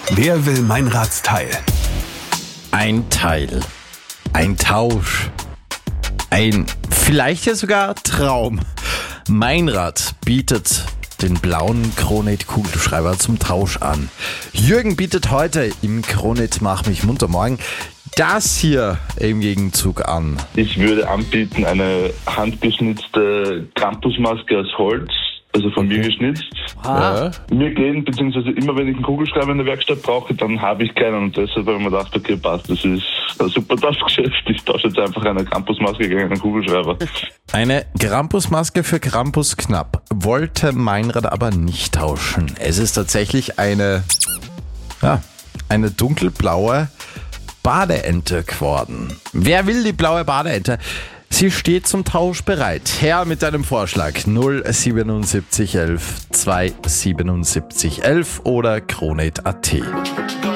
Wer will Meinradsteil? Ein Teil, ein Tausch, ein vielleicht ja sogar Traum. Meinrad bietet den blauen Kronet Kugelschreiber zum Tausch an. Jürgen bietet heute im Kronet Mach mich munter morgen das hier im Gegenzug an. Ich würde anbieten eine handgeschnitzte Krampusmaske aus Holz, also von mir geschnitzt. Ja. Mir gehen, beziehungsweise immer wenn ich einen Kugelschreiber in der Werkstatt brauche, dann habe ich keinen und deshalb habe ich mir gedacht, okay, passt, das ist ein super Tauschgeschäft. Ich tausche jetzt einfach eine Krampusmaske gegen einen Kugelschreiber. Eine Krampusmaske für Krampus Knapp wollte Meinrad aber nicht tauschen. Es ist tatsächlich eine dunkelblaue Badeente geworden. Wer will die blaue Badeente? Sie steht zum Tausch bereit. Her mit deinem Vorschlag 07711 27711 oder kronet.at.